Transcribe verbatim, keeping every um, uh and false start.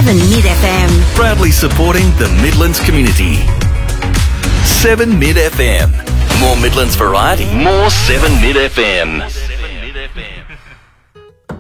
seven Mid F M. Proudly supporting the Midlands community. seven Mid F M. More Midlands variety. More seven Mid F M.